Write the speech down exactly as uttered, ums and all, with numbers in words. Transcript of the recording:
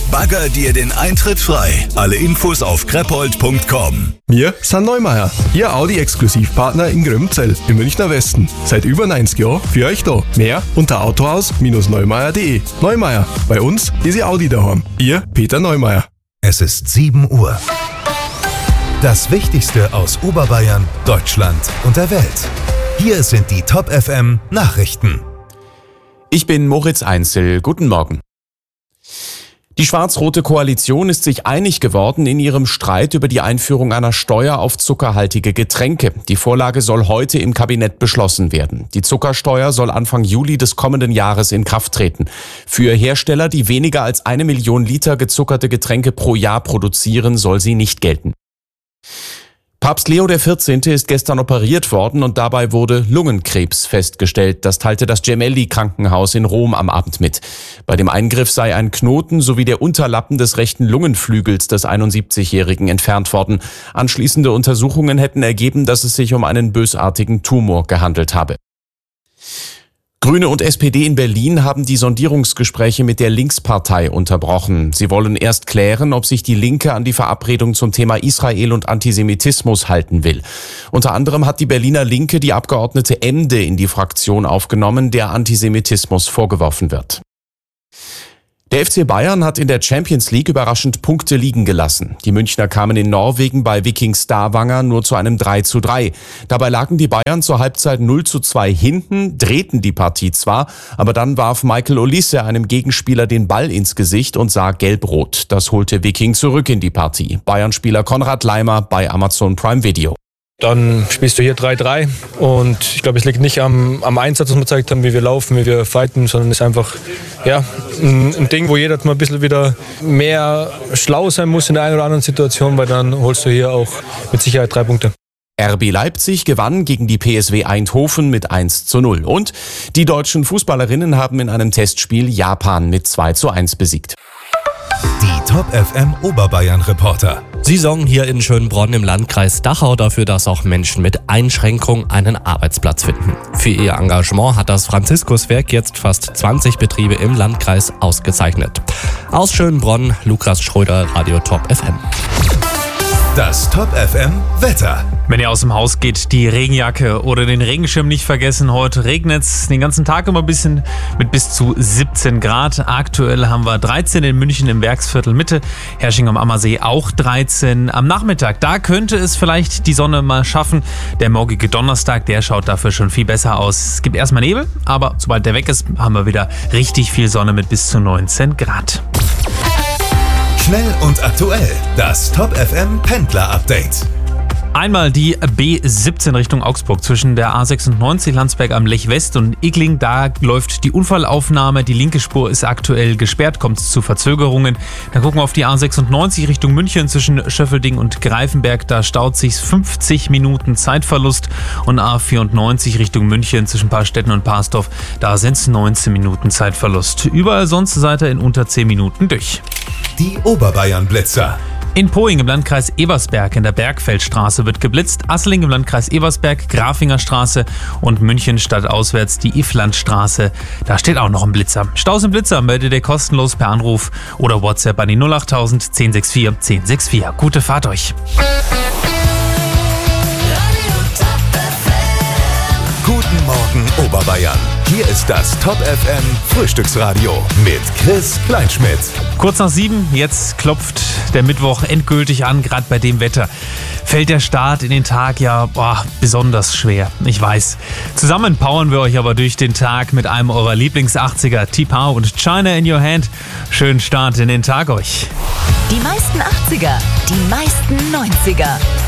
Bagger dir den Eintritt frei. Alle Infos auf krepold punkt com. Wir sind Neumeier, Ihr Audi-Exklusivpartner in Grömzell im Münchner Westen. Seit über neunzig Jahren für euch da. Mehr unter autohaus Bindestrich neumeier punkt de. Neumeier, bei uns ist Ihr Audi daheim. Ihr Peter Neumeier. Es ist sieben Uhr. Das Wichtigste aus Oberbayern, Deutschland und der Welt. Hier sind die Top F M Nachrichten. Ich bin Moritz Einzel. Guten Morgen. Die schwarz-rote Koalition ist sich einig geworden in ihrem Streit über die Einführung einer Steuer auf zuckerhaltige Getränke. Die Vorlage soll heute im Kabinett beschlossen werden. Die Zuckersteuer soll Anfang Juli des kommenden Jahres in Kraft treten. Für Hersteller, die weniger als eine Million Liter gezuckerte Getränke pro Jahr produzieren, soll sie nicht gelten. Papst Leo der vierzehnte ist gestern operiert worden und dabei wurde Lungenkrebs festgestellt. Das teilte das Gemelli-Krankenhaus in Rom am Abend mit. Bei dem Eingriff sei ein Knoten sowie der Unterlappen des rechten Lungenflügels des einundsiebzigjährigen entfernt worden. Anschließende Untersuchungen hätten ergeben, dass es sich um einen bösartigen Tumor gehandelt habe. Grüne und S P D in Berlin haben die Sondierungsgespräche mit der Linkspartei unterbrochen. Sie wollen erst klären, ob sich die Linke an die Verabredung zum Thema Israel und Antisemitismus halten will. Unter anderem hat die Berliner Linke die Abgeordnete Emde in die Fraktion aufgenommen, der Antisemitismus vorgeworfen wird. Der F C Bayern hat in der Champions League überraschend Punkte liegen gelassen. Die Münchner kamen in Norwegen bei Viking Stavanger nur zu einem drei zu drei. Dabei lagen die Bayern zur Halbzeit null zu zwei hinten, drehten die Partie zwar, aber dann warf Michael Olise einem Gegenspieler den Ball ins Gesicht und sah gelb-rot. Das holte Viking zurück in die Partie. Bayern-Spieler Konrad Leimer bei Amazon Prime Video. Dann spielst du hier drei drei und ich glaube, es liegt nicht am, am Einsatz, was wir gezeigt haben, wie wir laufen, wie wir fighten, sondern es ist einfach ja, ein, ein Ding, wo jeder mal ein bisschen wieder mehr schlau sein muss in der einen oder anderen Situation, weil dann holst du hier auch mit Sicherheit drei Punkte. R B Leipzig gewann gegen die P S W Eindhoven mit eins zu null und die deutschen Fußballerinnen haben in einem Testspiel Japan mit zwei zu eins besiegt. Die Top F M Oberbayern Reporter. Sie sorgen hier in Schönbrunn im Landkreis Dachau dafür, dass auch Menschen mit Einschränkung einen Arbeitsplatz finden. Für ihr Engagement hat das Franziskuswerk jetzt fast zwanzig Betriebe im Landkreis ausgezeichnet. Aus Schönbrunn, Lukas Schröder, Radio Top F M. Das Top F M Wetter. Wenn ihr aus dem Haus geht, die Regenjacke oder den Regenschirm nicht vergessen. Heute regnet es den ganzen Tag immer ein bisschen mit bis zu siebzehn Grad. Aktuell haben wir dreizehn in München im Werksviertel Mitte, Hersching am Ammersee auch dreizehn. Am Nachmittag, da könnte es vielleicht die Sonne mal schaffen. Der morgige Donnerstag, der schaut dafür schon viel besser aus. Es gibt erstmal Nebel, aber sobald der weg ist, haben wir wieder richtig viel Sonne mit bis zu neunzehn Grad. Schnell und aktuell, das Top F M Pendler Update. Einmal die B siebzehn Richtung Augsburg zwischen der A sechsundneunzig Landsberg am Lech West und Igling. Da läuft die Unfallaufnahme. Die linke Spur ist aktuell gesperrt, kommt es zu Verzögerungen. Dann gucken wir auf die A sechsundneunzig Richtung München zwischen Schöffelding und Greifenberg. Da staut sich fünfzig Minuten Zeitverlust. Und A vierundneunzig Richtung München zwischen Paarstetten und Parsdorf. Da sind es neunzehn Minuten Zeitverlust. Überall sonst seid ihr in unter zehn Minuten durch. Die Oberbayern Blitzer. In Poing im Landkreis Ebersberg in der Bergfeldstraße wird geblitzt, Asseling im Landkreis Ebersberg, Grafinger Straße und München stadtauswärts die Iflandstraße. Da steht auch noch ein Blitzer. Staus im Blitzer meldet ihr kostenlos per Anruf oder WhatsApp an die null achttausend zehn sechs vier zehn sechs vier. Gute Fahrt euch! Guten Morgen Oberbayern. Hier ist das Top F M Frühstücksradio mit Chris Kleinschmidt. Kurz nach sieben, jetzt klopft der Mittwoch endgültig an, gerade bei dem Wetter. Fällt der Start in den Tag ja boah, besonders schwer, ich weiß. Zusammen powern wir euch aber durch den Tag mit einem eurer Lieblings-achtziger, T-Pow und China in Your Hand. Schönen Start in den Tag euch. Die meisten achtziger, die meisten neunziger.